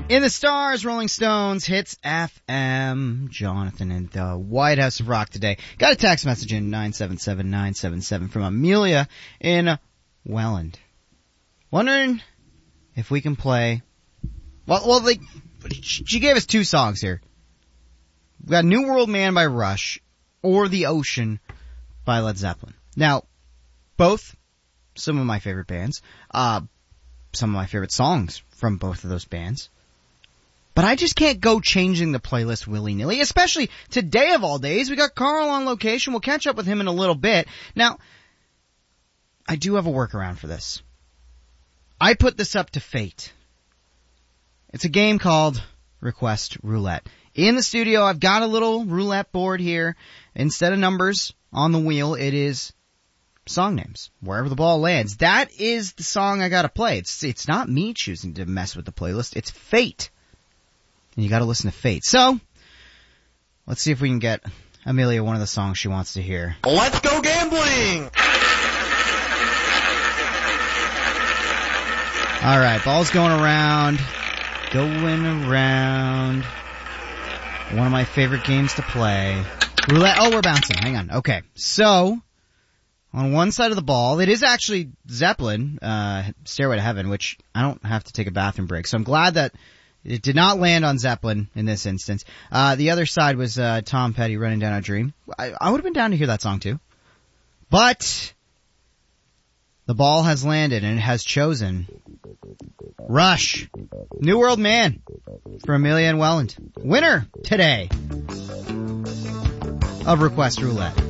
In the Stars, Rolling Stones, Hits FM, Jonathan in the White House of Rock today. Got a text message in 977-977 from Amelia in Welland. Wondering if we can play, she gave us two songs here. We got New World Man by Rush or The Ocean by Led Zeppelin. Now, both some of my favorite bands, some of my favorite songs from both of those bands. But I just can't go changing the playlist willy-nilly, especially today of all days. We got Carl on location. We'll catch up with him in a little bit. Now, I do have a workaround for this. I put this up to fate. It's a game called Request Roulette. In the studio, I've got a little roulette board here. Instead of numbers on the wheel, it is song names. Wherever the ball lands. That is the song I gotta play. It's not me choosing to mess with the playlist. It's fate. And you gotta listen to fate. So, let's see if we can get Amelia one of the songs she wants to hear. Let's go gambling! Alright, ball's going around. Going around. One of my favorite games to play. Roulette. Oh, we're bouncing. Hang on. Okay. So, on one side of the ball, it is actually Zeppelin, Stairway to Heaven, which I don't have to take a bathroom break. So I'm glad that it did not land on Zeppelin in this instance. The other side was Tom Petty, Running Down a Dream. I would have been down to hear that song too. But the ball has landed and it has chosen Rush, New World Man, for Amelia and Welland. Winner today of Request Roulette.